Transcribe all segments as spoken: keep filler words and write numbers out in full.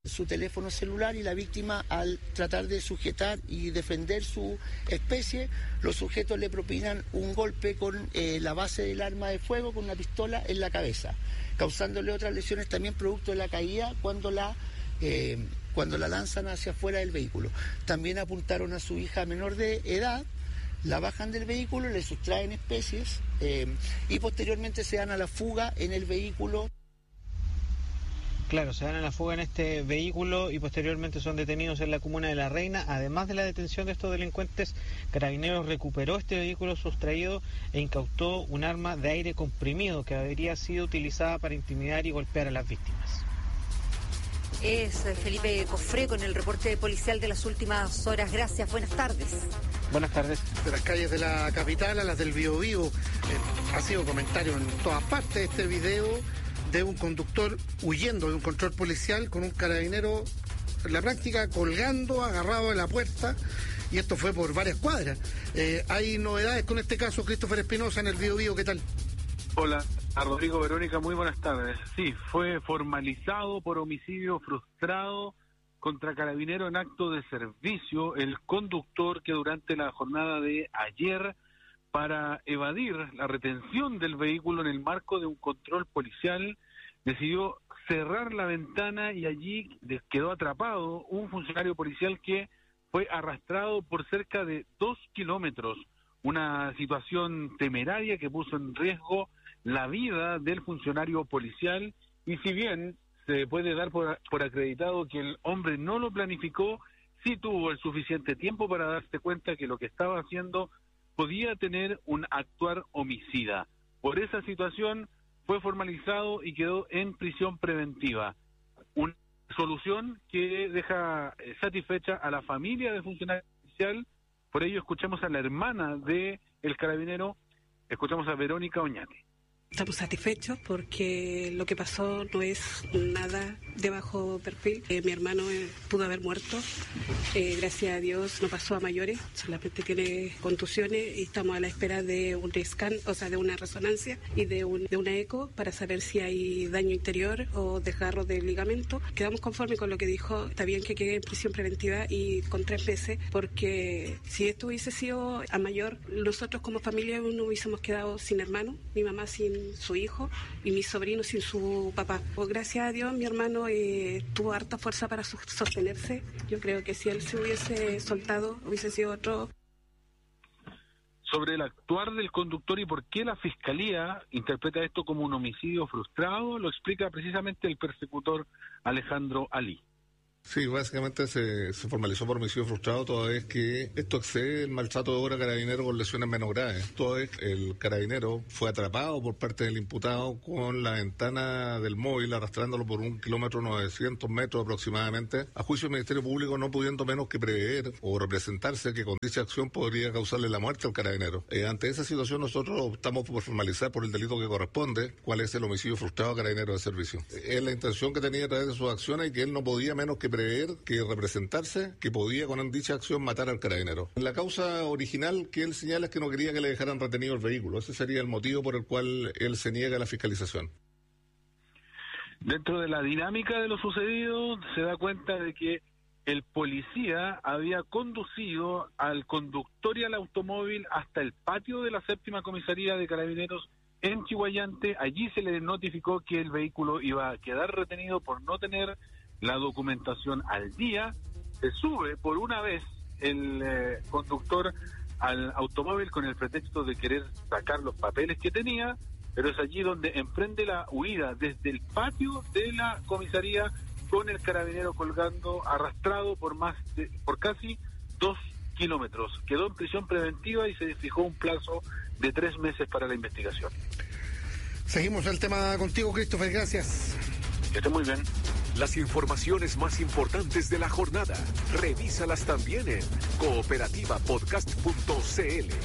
su teléfono celular y la víctima, al tratar de sujetar y defender su especie, los sujetos le propinan un golpe con eh, la base del arma de fuego, con una pistola en la cabeza, causándole otras lesiones también producto de la caída cuando la eh, cuando la lanzan hacia afuera del vehículo. También apuntaron a su hija menor de edad, la bajan del vehículo, le sustraen especies eh, y posteriormente se dan a la fuga en el vehículo. Claro, se dan a la fuga en este vehículo y posteriormente son detenidos en la comuna de La Reina. Además de la detención de estos delincuentes, Carabineros recuperó este vehículo sustraído e incautó un arma de aire comprimido que habría sido utilizada para intimidar y golpear a las víctimas. Es Felipe Cofré con el reporte policial de las últimas horas. Gracias, buenas tardes. Buenas tardes. De las calles de la capital a las del Biobío, eh, ha sido comentario en todas partes este video de un conductor huyendo de un control policial con un carabinero en la práctica colgando, agarrado de la puerta, y esto fue por varias cuadras. Eh, hay novedades con este caso, Christopher Espinosa, en el Biobío, ¿qué tal? Hola, a Rodrigo, Verónica, muy buenas tardes. Sí, fue formalizado por homicidio frustrado contra carabinero en acto de servicio el conductor que durante la jornada de ayer, para evadir la retención del vehículo en el marco de un control policial, decidió cerrar la ventana y allí quedó atrapado un funcionario policial que fue arrastrado por cerca de dos kilómetros. Una situación temeraria que puso en riesgo la vida del funcionario policial, y si bien se puede dar por, por acreditado que el hombre no lo planificó, sí tuvo el suficiente tiempo para darse cuenta que lo que estaba haciendo podía tener un actuar homicida. Por esa situación fue formalizado y quedó en prisión preventiva. Una solución que deja satisfecha a la familia del funcionario policial. Por ello escuchamos a la hermana de el carabinero, escuchamos a Verónica Oñate. Estamos satisfechos porque lo que pasó no es nada de bajo perfil. Eh, mi hermano eh, pudo haber muerto. Eh, gracias a Dios no pasó a mayores, solamente tiene contusiones y estamos a la espera de un scan, o sea, de una resonancia y de, un, de una eco para saber si hay daño interior o desgarro del ligamento. Quedamos conformes con lo que dijo. Está bien que quede en prisión preventiva y con tres meses, porque si esto hubiese sido a mayor, nosotros como familia no hubiésemos quedado sin hermano, mi mamá sin su hijo y mi sobrino sin su papá. Pues gracias a Dios mi hermano eh, tuvo harta fuerza para sostenerse. Yo creo que si él se hubiese soltado hubiese sido otro. Sobre el actuar del conductor y por qué la Fiscalía interpreta esto como un homicidio frustrado, lo explica precisamente el persecutor Alejandro Ali. Sí, básicamente se, se formalizó por homicidio frustrado, toda vez que esto excede el maltrato de obra carabinero con lesiones menos graves. Toda vez el carabinero fue atrapado por parte del imputado con la ventana del móvil, arrastrándolo por un kilómetro novecientos metros aproximadamente, a juicio del Ministerio Público no pudiendo menos que prever o representarse que con dicha acción podría causarle la muerte al carabinero. Eh, ante esa situación nosotros optamos por formalizar por el delito que corresponde, cuál es el homicidio frustrado a carabinero de servicio. Eh, es la intención que tenía a través de sus acciones y que él no podía menos que prever, que representarse, que podía con dicha acción matar al carabinero. La causa original que él señala es que no quería que le dejaran retenido el vehículo. Ese sería el motivo por el cual él se niega a la fiscalización. Dentro de la dinámica de lo sucedido, se da cuenta de que el policía había conducido al conductor y al automóvil hasta el patio de la séptima comisaría de Carabineros en Chihuayante. Allí se le notificó que el vehículo iba a quedar retenido por no tener la documentación al día. Se sube por una vez el eh, conductor al automóvil con el pretexto de querer sacar los papeles que tenía, pero es allí donde emprende la huida desde el patio de la comisaría con el carabinero colgando, arrastrado por más de, por casi dos kilómetros. Quedó en prisión preventiva y se fijó un plazo de tres meses para la investigación. Seguimos el tema contigo, Christopher, gracias. Que esté muy bien. Las informaciones más importantes de la jornada, revísalas también en cooperativa podcast punto c l.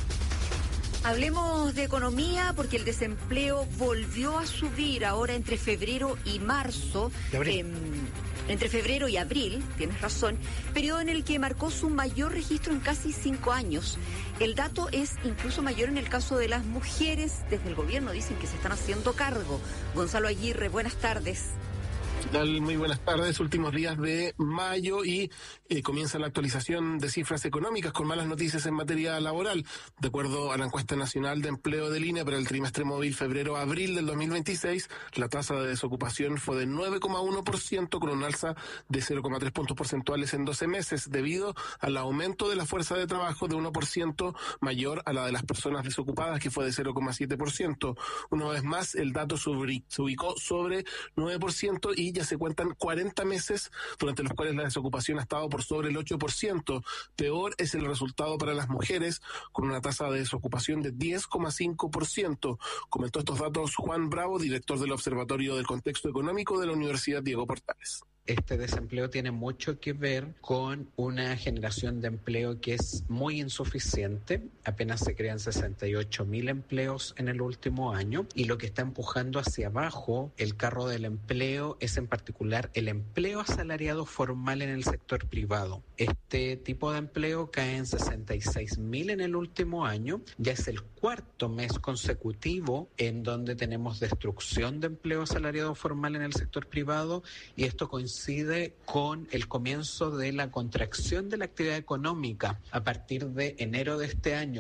Hablemos de economía porque el desempleo volvió a subir ahora entre febrero y marzo. Eh, entre febrero y abril, tienes razón, periodo en el que marcó su mayor registro en casi cinco años. El dato es incluso mayor en el caso de las mujeres. Desde el gobierno dicen que se están haciendo cargo. Gonzalo Aguirre, buenas tardes. ¿Qué tal? Muy buenas tardes. Últimos días de mayo y eh, comienza la actualización de cifras económicas con malas noticias en materia laboral. De acuerdo a la encuesta nacional de empleo del I N E para el trimestre móvil febrero-abril del dos mil veintiséis, la tasa de desocupación fue de nueve coma uno por ciento con un alza de cero coma tres puntos porcentuales en doce meses debido al aumento de la fuerza de trabajo de uno por ciento mayor a la de las personas desocupadas, que fue de cero coma siete por ciento. Una vez más, el dato se ubicó sobre nueve por ciento y ya se cuentan cuarenta meses durante los cuales la desocupación ha estado por sobre el ocho por ciento. Peor es el resultado para las mujeres, con una tasa de desocupación de diez coma cinco por ciento. Comentó estos datos Juan Bravo, director del Observatorio del Contexto Económico de la Universidad Diego Portales. Este desempleo tiene mucho que ver con una generación de empleo que es muy insuficiente. Apenas se crean sesenta y ocho mil empleos en el último año, y lo que está empujando hacia abajo el carro del empleo es en particular el empleo asalariado formal en el sector privado. Este tipo de empleo cae en sesenta y seis mil en el último año. Ya es el cuarto mes consecutivo en donde tenemos destrucción de empleo asalariado formal en el sector privado, y esto coincide coincide con el comienzo de la contracción de la actividad económica a partir de enero de este año.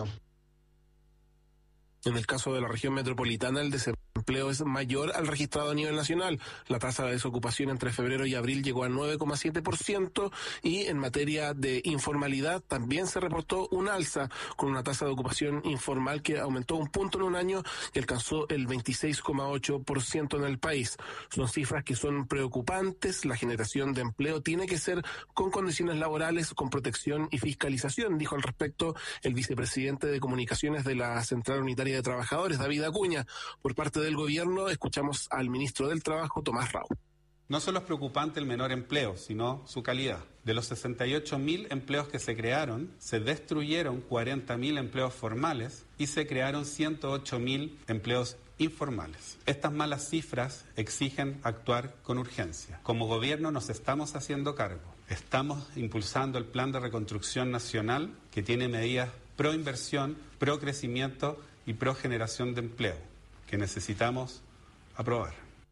En el caso de la región metropolitana, el desempleo es mayor al registrado a nivel nacional. La tasa de desocupación entre febrero y abril llegó a nueve coma siete por ciento, y en materia de informalidad también se reportó un alza, con una tasa de ocupación informal que aumentó un punto en un año y alcanzó el veintiséis coma ocho por ciento en el país. Son cifras que son preocupantes. La generación de empleo tiene que ser con condiciones laborales, con protección y fiscalización, dijo al respecto el vicepresidente de Comunicaciones de la Central Unitaria de Trabajadores, David Acuña. Por parte del gobierno, escuchamos al ministro del Trabajo, Tomás Rau. No solo es preocupante el menor empleo, sino su calidad. De los sesenta y ocho mil empleos que se crearon, se destruyeron cuarenta mil empleos formales y se crearon ciento ocho mil empleos informales. Estas malas cifras exigen actuar con urgencia. Como gobierno nos estamos haciendo cargo. Estamos impulsando el Plan de Reconstrucción Nacional, que tiene medidas pro inversión, pro crecimiento y pro generación de empleo, que necesitamos aprobar.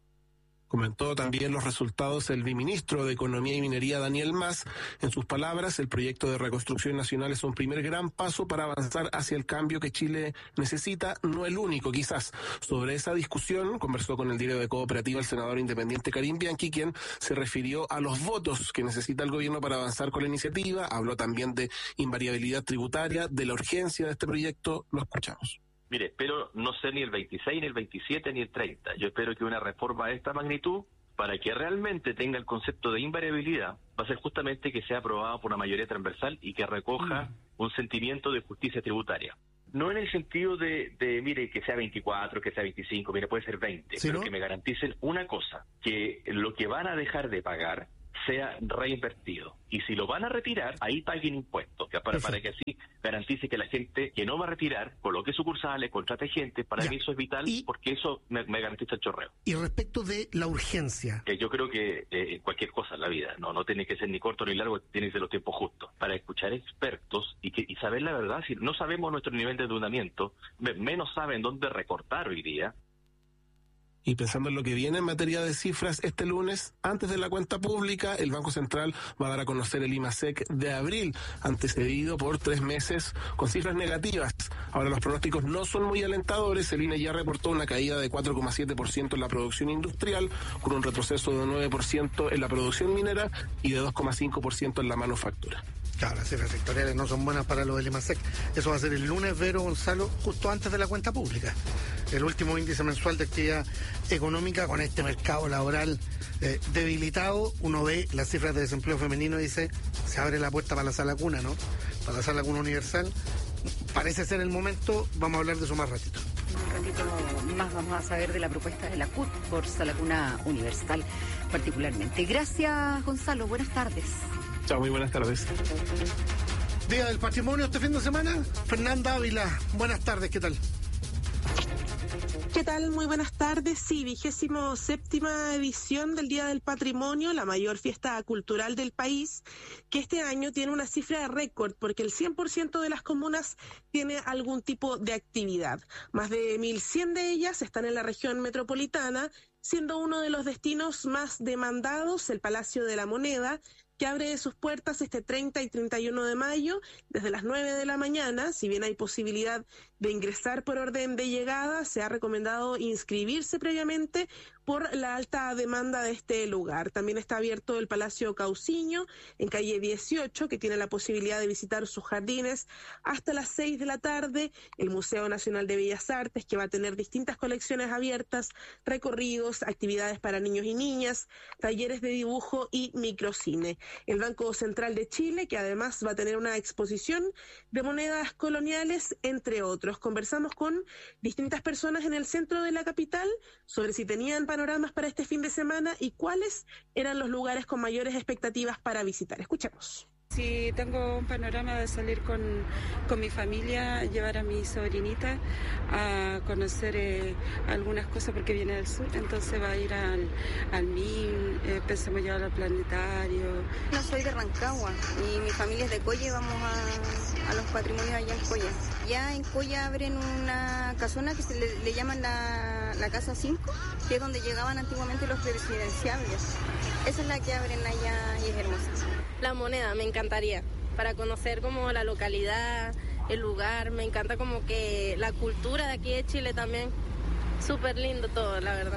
Comentó también los resultados el viceministro de Economía y Minería, Daniel Mas. En sus palabras, el proyecto de reconstrucción nacional es un primer gran paso para avanzar hacia el cambio que Chile necesita, no el único quizás. Sobre esa discusión conversó con el diario de Cooperativa el senador independiente Karim Bianchi, quien se refirió a los votos que necesita el gobierno para avanzar con la iniciativa. Habló también de invariabilidad tributaria, de la urgencia de este proyecto. Lo escuchamos. Mire, espero no ser ni el veintiséis, ni el veintisiete, ni el treinta. Yo espero que una reforma de esta magnitud, para que realmente tenga el concepto de invariabilidad, va a ser justamente que sea aprobada por una mayoría transversal y que recoja mm. un sentimiento de justicia tributaria. No en el sentido de, de, mire, que sea veinticuatro, que sea veinticinco, mire, puede ser veinte, ¿sí, pero no? Que me garanticen una cosa, que lo que van a dejar de pagar sea reinvertido. Y si lo van a retirar, ahí paguen impuestos, para, para que así garantice que la gente que no va a retirar coloque sucursales, contrate gente. Para ya. mí eso es vital, y, porque eso me, me garantiza el chorreo. Y respecto de la urgencia. Eh, yo creo que eh, cualquier cosa en la vida, no no tiene que ser ni corto ni largo, tiene que ser los tiempos justos. Para escuchar expertos y, que, y saber la verdad, si no sabemos nuestro nivel de endeudamiento, menos saben dónde recortar hoy día. Y pensando en lo que viene en materia de cifras, este lunes, antes de la cuenta pública, el Banco Central va a dar a conocer el IMASEC de abril, antecedido por tres meses con cifras negativas. Ahora los pronósticos no son muy alentadores. El I N E ya reportó una caída de cuatro coma siete por ciento en la producción industrial, con un retroceso de nueve por ciento en la producción minera y de dos coma cinco por ciento en la manufactura. Claro, las cifras sectoriales no son buenas para lo del IMASEC. Eso va a ser el lunes, Vero, Gonzalo, justo antes de la cuenta pública. El último índice mensual de actividad económica, con este mercado laboral eh, debilitado. Uno ve las cifras de desempleo femenino y dice, se abre la puerta para la sala cuna, ¿no? Para la sala cuna universal. Parece ser el momento, vamos a hablar de eso más ratito. Un ratito más vamos a saber de la propuesta de la C U T por sala cuna universal particularmente. Gracias, Gonzalo, buenas tardes. Chao, muy buenas tardes. Día del Patrimonio este fin de semana. Fernanda Ávila, buenas tardes, ¿qué tal? ¿Qué tal? Muy buenas tardes. Sí, vigésimo séptima edición del Día del Patrimonio, la mayor fiesta cultural del país, que este año tiene una cifra de récord porque el cien por ciento de las comunas tiene algún tipo de actividad. Más de mil cien de ellas están en la región metropolitana, siendo uno de los destinos más demandados el Palacio de la Moneda, que abre sus puertas este treinta y treinta y uno de mayo desde las nueve de la mañana. Si bien hay posibilidad de ingresar por orden de llegada, se ha recomendado inscribirse previamente por la alta demanda de este lugar. También está abierto el Palacio Cauciño en calle dieciocho, que tiene la posibilidad de visitar sus jardines hasta las seis de la tarde, el Museo Nacional de Bellas Artes, que va a tener distintas colecciones abiertas, recorridos, actividades para niños y niñas, talleres de dibujo y microcine. El Banco Central de Chile, que además va a tener una exposición de monedas coloniales, entre otros. Conversamos con distintas personas en el centro de la capital sobre si tenían panoramas para este fin de semana y cuáles eran los lugares con mayores expectativas para visitar. Escuchemos. Sí, tengo un panorama de salir con, con mi familia, llevar a mi sobrinita a conocer eh, algunas cosas porque viene del sur, entonces va a ir al, al M I M, eh, pensamos llevar al planetario. No soy de Rancagua y mi familia es de Coya y vamos a, a los patrimonios allá en Coya. Ya en Coya abren una casona que se le, le llaman la, la Casa cinco, que es donde llegaban antiguamente los presidenciables. Esa es la que abren allá y es hermosa. La Moneda, me encantaría, para conocer como la localidad, el lugar, me encanta como que la cultura de aquí de Chile también, súper lindo todo, la verdad.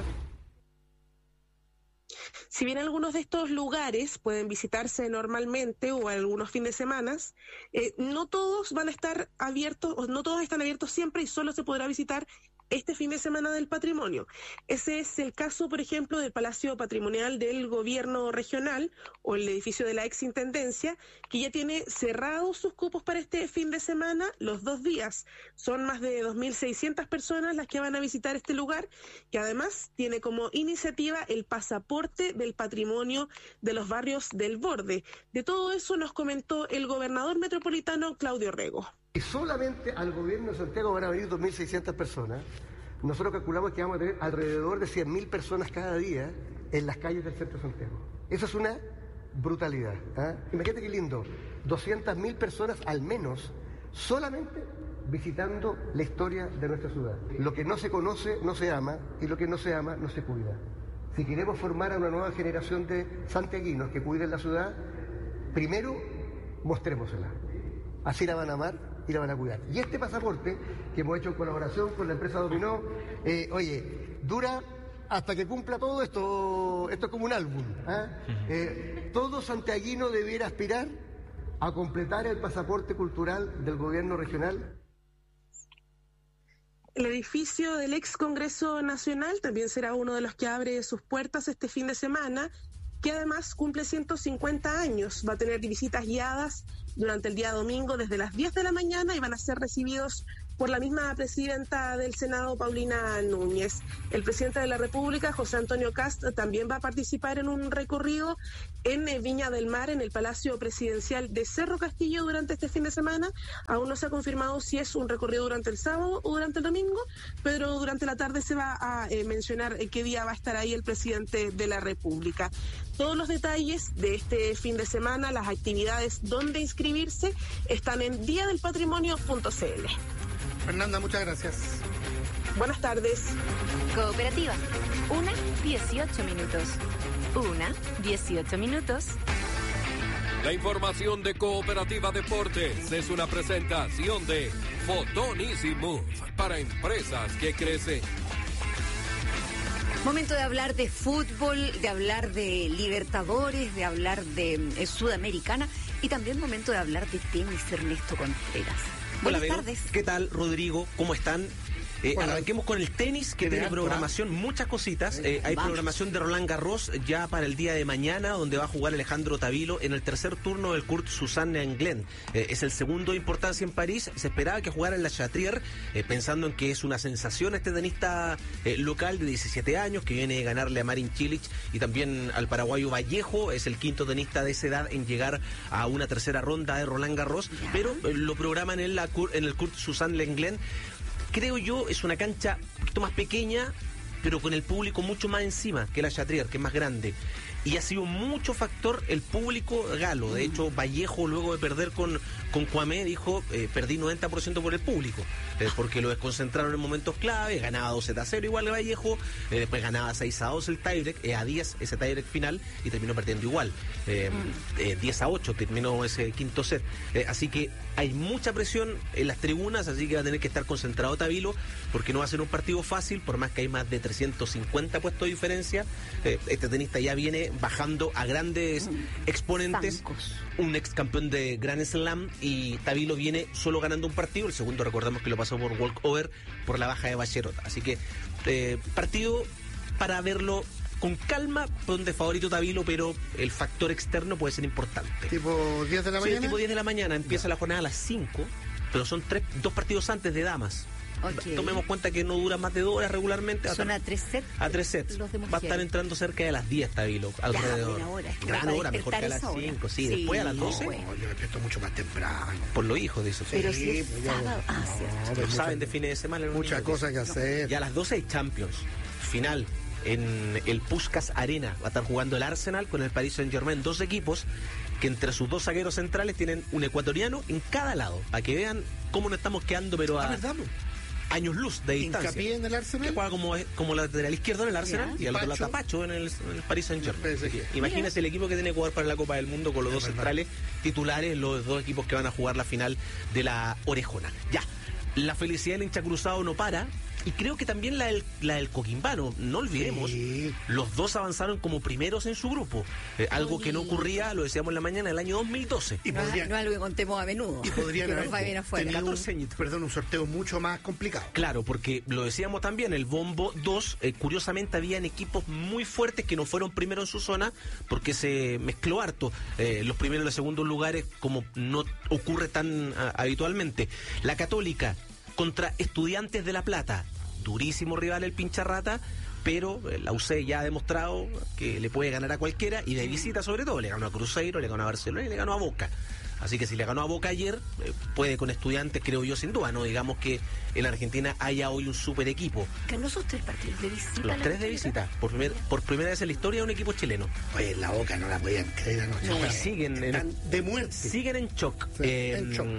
Si bien algunos de estos lugares pueden visitarse normalmente o algunos fines de semana, eh, no todos van a estar abiertos, o no todos están abiertos siempre y solo se podrá visitar este fin de semana del patrimonio. Ese es el caso, por ejemplo, del Palacio Patrimonial del Gobierno Regional o el edificio de la exintendencia, que ya tiene cerrados sus cupos para este fin de semana los dos días. Son más de dos mil seiscientas personas las que van a visitar este lugar, que además tiene como iniciativa el pasaporte del patrimonio de los barrios del borde. De todo eso nos comentó el gobernador metropolitano Claudio Rego. Y solamente al gobierno de Santiago van a venir dos mil seiscientas personas. Nosotros calculamos que vamos a tener alrededor de cien mil personas cada día en las calles del centro de Santiago. Eso es una brutalidad. ¿eh? Imagínate qué lindo, doscientas mil personas al menos solamente visitando la historia de nuestra ciudad. Lo que no se conoce no se ama y lo que no se ama no se cuida. Si queremos formar a una nueva generación de santiaguinos que cuiden la ciudad, primero mostrémosela. Así la van a amar y la van a cuidar. Y este pasaporte, que hemos hecho en colaboración con la empresa Dominó, eh, oye, dura hasta que cumpla todo esto. Esto es como un álbum. ¿eh? Eh, todo santiaguino debiera aspirar a completar el pasaporte cultural del gobierno regional. El edificio del ex Congreso Nacional también será uno de los que abre sus puertas este fin de semana, que además cumple ciento cincuenta años. Va a tener visitas guiadas durante el día domingo desde las diez de la mañana y van a ser recibidos por la misma presidenta del Senado, Paulina Núñez. El presidente de la República, José Antonio Kast, también va a participar en un recorrido en Viña del Mar, en el Palacio Presidencial de Cerro Castillo durante este fin de semana. Aún no se ha confirmado si es un recorrido durante el sábado o durante el domingo, pero durante la tarde se va a eh, mencionar eh, qué día va a estar ahí el presidente de la República. Todos los detalles de este fin de semana, las actividades, dónde inscribirse, están en día del patrimonio punto c l. Fernanda, muchas gracias. Buenas tardes. Cooperativa, una dieciocho minutos. Una dieciocho minutos. La información de Cooperativa Deportes es una presentación de Fotón Easy Move para empresas que crecen. Momento de hablar de fútbol, de hablar de Libertadores, de hablar de eh, Sudamericana y también momento de hablar de tenis, Ernesto Contreras. Hola, Buenas Vero. tardes. ¿Qué tal, Rodrigo? ¿Cómo están? Eh, arranquemos con el tenis, que tiene programación, muchas cositas. Eh, hay programación de Roland Garros ya para el día de mañana, donde va a jugar Alejandro Tavilo en el tercer turno del Kurt Suzanne Englen. Eh, es el segundo de importancia en París. Se esperaba que jugara en la Chatrier, eh, pensando en que es una sensación este tenista eh, local de diecisiete años, que viene a ganarle a Marin Cilic y también al paraguayo Vallejo. Es el quinto tenista de esa edad en llegar a una tercera ronda de Roland Garros, pero eh, lo programan en, la, en el Kurt Suzanne Englen. Creo yo, es una cancha un poquito más pequeña, pero con el público mucho más encima que la Chatrier, que es más grande. Y ha sido mucho factor el público galo. De hecho, Vallejo, luego de perder con, con Cuamé, dijo, eh, perdí noventa por ciento por el público, eh, porque lo desconcentraron en momentos clave, ganaba dos a cero igual que Vallejo, eh, después ganaba seis a dos el tiebreak, eh, a diez ese tiebreak final, y terminó perdiendo igual. Eh, eh, diez a ocho terminó ese quinto set. Eh, así que hay mucha presión en las tribunas, así que va a tener que estar concentrado Tabilo, porque no va a ser un partido fácil, por más que hay más de trescientos cincuenta puestos de diferencia. Eh, este tenista ya viene bajando a grandes exponentes, Zancos. Un ex campeón de Grand Slam, y Tabilo viene solo ganando un partido, el segundo recordamos que lo pasó por walkover por la baja de Bacherot. Así que eh, partido para verlo con calma, donde favorito Tabilo, pero el factor externo puede ser importante. ¿Tipo diez de la mañana? Sí, tipo diez de la mañana, empieza no. la jornada a las cinco, pero son tres, dos partidos antes de damas. Okay. Tomemos cuenta que no dura más de dos horas regularmente. Son a tres sets. A tres sets. Va a estar entrando cerca de las diez, Tabilo, alrededor. Ya, hora, es que gran hora, mejor que a las cinco. Sí, sí, después a las doce. No, yo me despierto mucho más temprano. Por los hijos, dice. Pero sí, si es pues sábado. Ah, no, cierto. Lo saben de fines de semana. Muchas cosas que hacer. Y a las doce hay Champions. Final en el Puskás Arena. Va a estar jugando el Arsenal con el Paris Saint-Germain. Dos equipos que entre sus dos zagueros centrales tienen un ecuatoriano en cada lado. Para que vean cómo nos estamos quedando, pero a... ¿verdad? Años luz de distancia. Hincapié en el Arsenal. Que juega como, como lateral izquierdo en el Arsenal, yeah. y al otro lado Tapacho en el, en el Paris Saint-Germain. Imagínese el equipo que tiene que jugar para la Copa del Mundo con los es dos verdad. centrales titulares, los dos equipos que van a jugar la final de la Orejona. Ya, la felicidad del hincha cruzado no para. Y creo que también la del, la del Coquimbano, no olvidemos, sí. los dos avanzaron como primeros en su grupo, eh, algo que no ocurría, lo decíamos en la mañana, en el año dos mil doce. Y no, podrían, no es algo que contemos a menudo. Y podrían haber tenido catorce años, perdón, un sorteo mucho más complicado. Claro, porque lo decíamos también, el Bombo dos, eh, curiosamente habían equipos muy fuertes que no fueron primeros en su zona, porque se mezcló harto eh, los primeros y los segundos lugares, como no ocurre tan uh, habitualmente. La Católica contra Estudiantes de La Plata, durísimo rival el Pincharrata, pero la U C ya ha demostrado que le puede ganar a cualquiera, y de visita sobre todo. Le ganó a Cruzeiro, le ganó a Barcelona y le ganó a Boca. Así que si le ganó a Boca ayer, eh, puede con Estudiantes, creo yo, sin duda. No digamos que en Argentina haya hoy un super equipo. ¿Ganó esos tres partidos de visita? Los tres de visita, por, primer, por primera vez en la historia de un equipo chileno. Oye, en la Boca no la podían creer anoche. No, no, siguen en, de muerte. Siguen en shock. Sí, eh, en shock.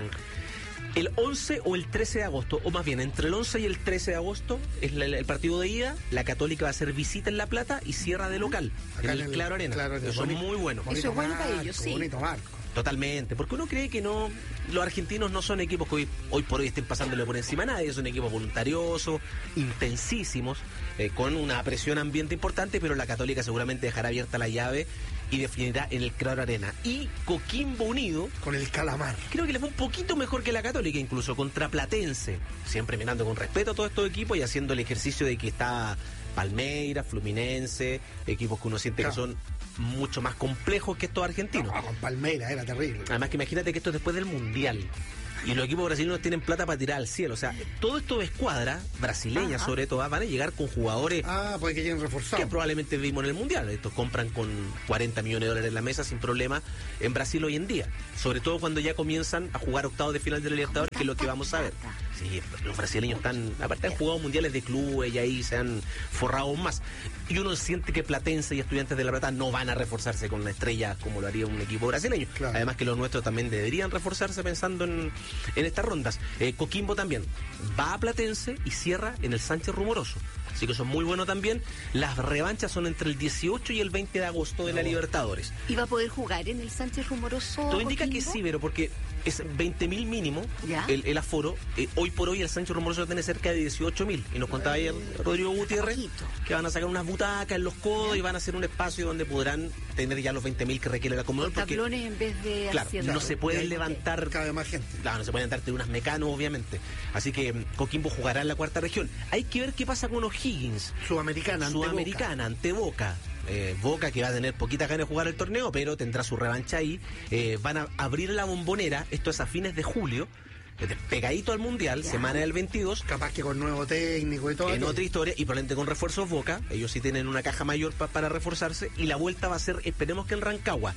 El once o el trece de agosto, o más bien entre el once y el trece de agosto es la, el partido de ida. La Católica va a hacer visita en La Plata y cierra de local. Acá en el, el Claro Arena. Claro, eso es muy bueno. Eso es bueno para ellos, sí. Bonito marco. Totalmente, porque uno cree que no, los argentinos no son equipos que hoy, hoy por hoy estén pasándole por encima a nadie, son equipos voluntariosos, intensísimos, eh, con una presión ambiente importante, pero la Católica seguramente dejará abierta la llave y definirá en el Claro Arena. Y Coquimbo Unido, con el Calamar, creo que le fue un poquito mejor que la Católica, incluso contra Platense, siempre mirando con respeto a todos estos equipos y haciendo el ejercicio de que está Palmeiras, Fluminense, equipos que uno siente claro. que son mucho más complejos que estos argentinos. No, con Palmeiras era terrible. Además que imagínate que esto es después del Mundial. Y los equipos brasileños tienen plata para tirar al cielo. O sea, todo esto de escuadra, brasileña Ajá. sobre todo, van a llegar con jugadores ah, pues que lleguen reforzados, que probablemente vimos en el Mundial. Estos compran con cuarenta millones de dólares en la mesa sin problema en Brasil hoy en día. Sobre todo cuando ya comienzan a jugar octavos de final de la Libertadores, que es lo que vamos a ver. Sí, los brasileños están, aparte han jugado mundiales de clubes y ahí se han forrado más. Y uno siente que Platense y Estudiantes de La Plata no van a reforzarse con una estrella como lo haría un equipo brasileño. Claro. Además que los nuestros también deberían reforzarse pensando en, en estas rondas. Eh, Coquimbo también va a Platense y cierra en el Sánchez Rumoroso. Así que son muy buenos también. Las revanchas son entre el dieciocho y el veinte de agosto de la Libertadores. ¿Y va a poder jugar en el Sánchez Rumoroso? Todo indica Coquimbo? Que sí, pero porque es veinte mil mínimo el, el aforo. Eh, hoy por hoy el Sánchez Rumoroso tiene cerca de dieciocho mil. Y nos contaba ayer Rodrigo Gutiérrez que van a sacar unas butacas en los codos y van a hacer un espacio donde podrán tener ya los veinte mil que requiere la Comodoro. Porque tablones en vez de claro, asientos. no se pueden levantar. Cada vez más gente. Claro, no se pueden levantar unas mecanos, obviamente. Así que Coquimbo jugará en la cuarta región. Hay que ver qué pasa con O'Higgins. Sudamericana ante Sudamericana ante Boca. Eh, Boca que va a tener poquitas ganas de jugar el torneo, pero tendrá su revancha ahí. Eh, van a abrir la Bombonera, esto es a fines de julio, pegadito al Mundial, ya. Semana del veintidós. Capaz que con nuevo técnico y todo. En otra historia, y probablemente con refuerzos Boca. Ellos sí tienen una caja mayor pa para reforzarse. Y la vuelta va a ser, esperemos que en Rancagua.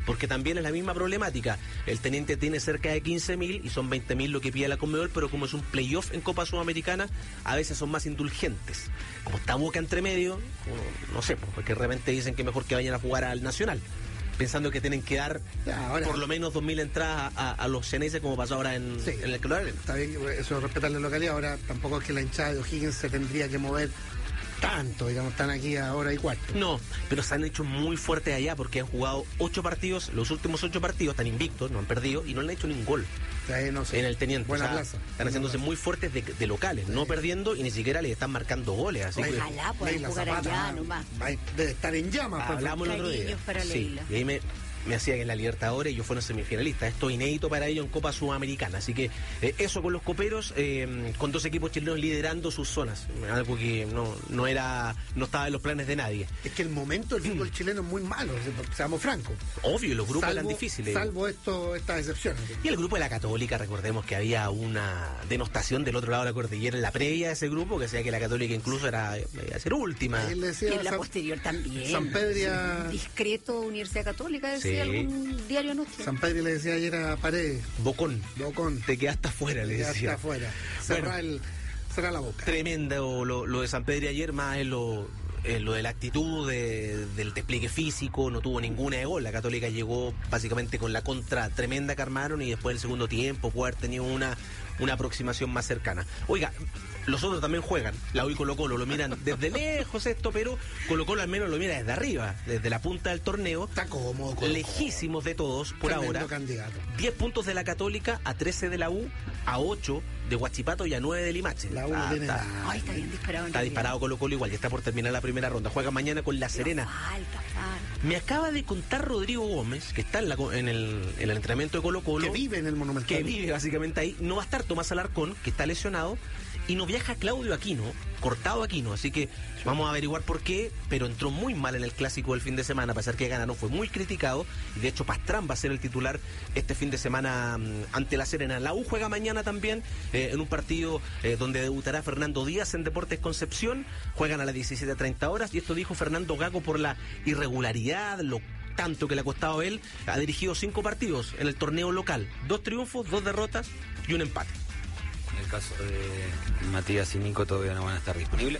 porque también es la misma problemática. El Teniente tiene cerca de quince mil y son veinte mil lo que pide la Conmebol, pero como es un playoff en Copa Sudamericana, a veces son más indulgentes. Como está Boca entre medio, no sé, porque de repente dicen que mejor que vayan a jugar al Nacional, pensando que tienen que dar ahora, por lo menos dos mil entradas a, a los ceneses, como pasó ahora en, sí, en el Calor. Está bien, eso respeta la localidad. Ahora tampoco es que la hinchada de O'Higgins se tendría que mover tanto, digamos, están aquí a hora y cuarto. No, pero se han hecho muy fuertes allá porque han jugado ocho partidos, los últimos ocho partidos están invictos, no han perdido y no le han hecho ningún gol. O sea, no sé. En el Teniente. Buena o sea, plaza. Están haciéndose muy fuertes de, de locales, sí, no perdiendo y ni siquiera le están marcando goles. Así que, ojalá puedan jugar allá nomás. Debe estar en llamas. Hablamos el otro día. Para sí, y ahí me... me hacía que en la Libertadores yo fuera semifinalista. Esto es inédito para ellos en Copa Sudamericana. Así que eh, eso con los coperos, eh, con dos equipos chilenos liderando sus zonas. Algo que no, no era, no estaba en los planes de nadie. Es que el momento del fútbol chileno es muy malo, seamos francos. Obvio, los grupos salvo, eran difíciles. Salvo esto, estas excepciones. Y el grupo de la Católica, recordemos que había una denostación del otro lado de la cordillera en la previa de ese grupo, que decía que la Católica incluso era iba a ser última. Y en la San, posterior también. San Pedro. Discreto Universidad Católica, decía. Sí. Algún diario no. San Pedro le decía ayer a Paredes. Bocón. Bocón. Te quedaste afuera, le decía. Te quedaste afuera. Cerra, bueno, el, cerra la boca. Tremendo lo, lo de San Pedro ayer, más en lo, en lo de la actitud, de, del despliegue físico, no tuvo ninguna de gol. La Católica llegó básicamente con la contra tremenda que armaron y después el segundo tiempo puede haber tenido una, una aproximación más cercana. Oiga, los otros también juegan, la U y Colo Colo lo miran desde lejos esto, pero Colo Colo al menos lo mira desde arriba, desde la punta del torneo. Está cómodo, Colo-Colo. Lejísimos de todos por Tremendo ahora. Candidato. diez puntos de la Católica, a trece de la U, a ocho de Huachipato y a nueve de Limache. La U ah, tiene está, la... Ay, está bien disparado. Está disparado Colo Colo igual, ya está por terminar la primera ronda. Juega mañana con La Serena. Falta, falta. Me acaba de contar Rodrigo Gómez, que está en, la, en, el, en el entrenamiento de Colo Colo. Que vive en el Monumental. Que vive básicamente ahí. No va a estar Tomás Alarcón, que está lesionado. Y no viaja Claudio Aquino, cortado Aquino, así que vamos a averiguar por qué, pero entró muy mal en el clásico del fin de semana, a pesar que ganaron, fue muy criticado, y de hecho Pastrán va a ser el titular este fin de semana um, ante La Serena. La U juega mañana también, eh, en un partido eh, donde debutará Fernando Díaz en Deportes Concepción, juegan a las diecisiete treinta horas, y esto dijo Fernando Gago por la irregularidad, lo tanto que le ha costado a él. Ha dirigido cinco partidos en el torneo local, dos triunfos, dos derrotas y un empate. En el caso de Matías y Nico todavía no van a estar disponibles.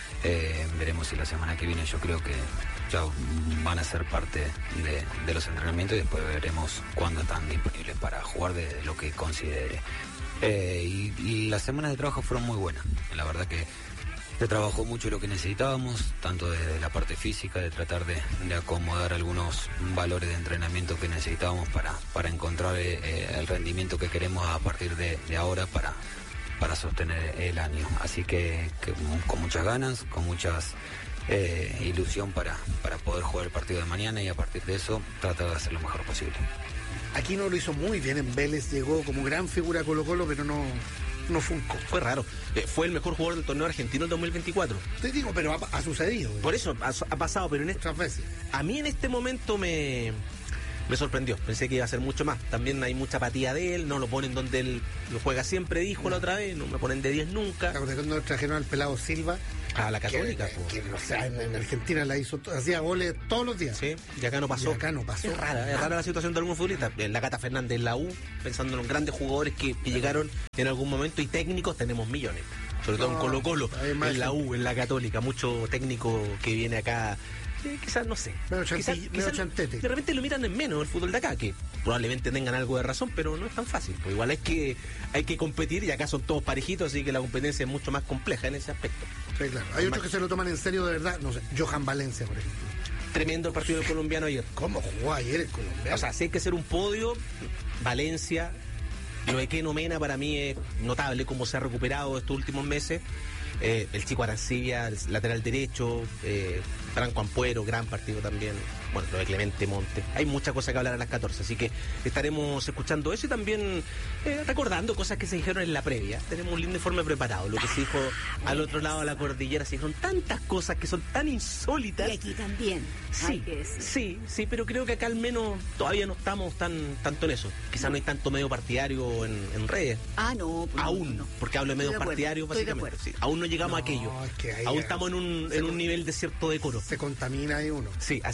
Eh, veremos si la semana que viene, yo creo que ya van a ser parte de, de los entrenamientos y después veremos cuándo están disponibles para jugar de lo que considere. Eh, y, y las semanas de trabajo fueron muy buenas. La verdad que se trabajó mucho lo que necesitábamos, tanto desde la parte física, de tratar de, de acomodar algunos valores de entrenamiento que necesitábamos para, para encontrar eh, el rendimiento que queremos a partir de, de ahora para, para sostener el año. Así que, que con muchas ganas, con muchas eh, ilusión para, para poder jugar el partido de mañana y a partir de eso tratar de hacer lo mejor posible. Aquino lo hizo muy bien en Vélez, llegó como gran figura a Colo Colo, pero no... no funcó. Fue raro. Eh, fue el mejor jugador del torneo argentino en dos mil veinticuatro. Te digo, pero ha, ha sucedido. Por eso ha, ha pasado, pero en este, veces. A mí en este momento me, me sorprendió. Pensé que iba a ser mucho más. También hay mucha apatía de él, no lo ponen donde él lo juega siempre, dijo no. la otra vez, no me ponen de diez nunca. Cuando trajeron al pelado Silva. A la Católica. Que, que, o sea, en, en Argentina la hizo, hacía goles todos los días. Sí, y acá no pasó. Y acá no pasó. Es rara, es rara la situación de algunos futbolistas. La Cata Fernández en la U, pensando en los grandes jugadores que, que llegaron en algún momento, y técnicos tenemos millones. Sobre todo no, en Colo Colo, en la U, en la Católica, mucho técnico que viene acá. Eh, quizás, no sé. Medio quizás, quizás de repente lo miran en menos el fútbol de acá, que probablemente tengan algo de razón, pero no es tan fácil. Pues igual hay que, hay que competir y acá son todos parejitos, así que la competencia es mucho más compleja en ese aspecto. Sí, claro. Hay otros que se lo toman en serio de verdad. No sé, Johan Valencia, por ejemplo. Tremendo el partido del colombiano ayer. ¿Cómo jugó ayer el colombiano? O sea, si hay que hacer un podio, Valencia, lo de Keno Mena para mí es notable cómo se ha recuperado estos últimos meses. Eh, el chico Arancibia, lateral derecho, eh, Franco Ampuero, gran partido también. Bueno, lo de Clemente Monte. Hay muchas cosas que hablar a las catorce, así que estaremos escuchando eso y también eh, recordando cosas que se dijeron en la previa. Tenemos un lindo informe preparado, lo que se dijo al otro lado de la cordillera. Se dijeron tantas cosas que son tan insólitas. Y aquí también. Sí, sí, sí, pero creo que acá al menos todavía no estamos tan tanto en eso. Quizás no hay tanto medio partidario en, en redes. Ah, no. Pues aún, no. Porque hablo de medios partidarios básicamente. Sí, aún no llegamos no, a aquello. Es que aún estamos en un, en un nivel de cierto decoro. Se contamina ahí uno. Sí, así que lo vamos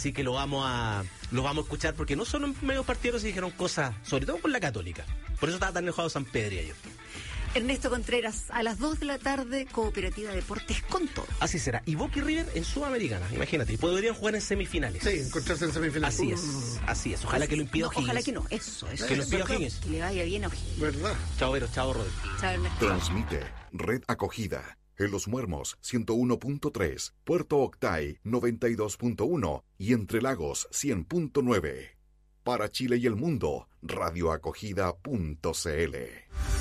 vamos a lo vamos a escuchar, porque no solo en medios partideros se dijeron cosas, sobre todo con la Católica. Por eso estaba tan enojado San Pedro y ellos. Ernesto Contreras, a las dos de la tarde, Cooperativa Deportes con todo. Así será. Y Boca y River en Sudamericana, imagínate. Y podrían jugar en semifinales. Sí, encontrarse en semifinales. Así es, así es. Ojalá que lo impida no, O'Higgins. Ojalá que no, eso, eso. Que lo impida O'Higgins. Que le vaya bien a O'Higgins. ¿Verdad? Chao, Vero. Chao, Rodrigo. Chao, Ernesto. Transmite Red Acogida. En Los Muermos, ciento uno punto tres. Puerto Octay, noventa y dos punto uno. Y Entre Lagos, cien punto nueve. Para Chile y el mundo, radioacogida punto c l.